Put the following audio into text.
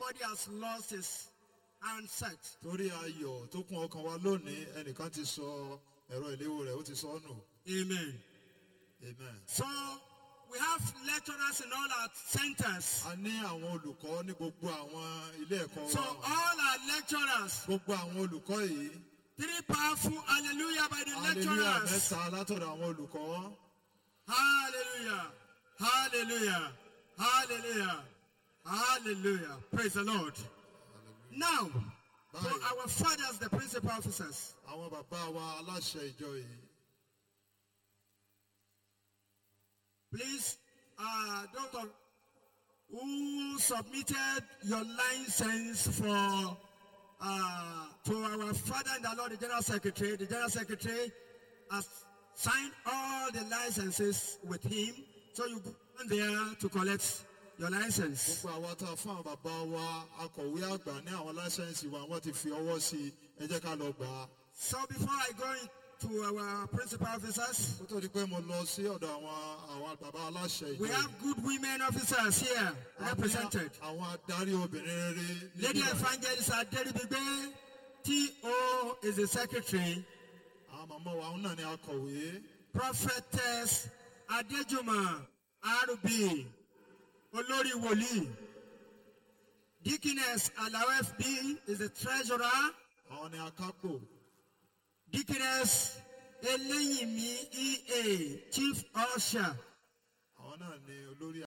somebody has lost his handset. Torí ayọ̀ tó kún ọkàn wa lónìí, ẹnìkan ti sọ ẹ̀rọ ìléwọ́ rẹ̀, ó ti sọ nù. Amen. Amen. So we have lecturers in all our centers. A ní àwọn olùkọ́ ní gbogbo àwọn ilé ẹ̀kọ́ So wa. all our lecturers, Gbogbo àwọn olùkọ́ yìí. 3 powerful hallelujah by the Hallelujah lecturers. mẹ́ta látọ̀dọ̀ àwọn olùkọ́. Hallelujah. Hallelujah. Hallelujah. Hallelujah. Praise the Lord. Now, for our fathers, the principal officers. Àwọn bàbá wa aláṣẹ ìjọ yìí. Please, those of who submitted your license for to our father in the Lord, the General Secretary has signed all the licenses with him. So you go there to collect your license. Gbogbo àwọn tá a fún àwọn bàbá wa akọ̀wé àgbà ní àwọn láísẹ̀nsì wa wọ́n ti fi ọwọ́ sí i, ẹ jẹ́ ká lọ gbà á. So before I go to our principal officers, Ó tó di pé mo lọ sí ọ̀dọ̀ àwọn bàbá aláṣẹ ìjọ we yìí. have good women officers here represented. Àwọn adarí obìnrin rere. Lady Evangelist Aderibigbe, T.O. is the secretary. Àwọn màmá wa náà ni akọ̀wé. Prophetess Adejuma R.B. Olori Woli. Deaconess Alaw F.B. is the treasurer. Àwọn ni akápò. Deaconess Eleyimi E.A. Chief Usher. Àwọn náà ni olórí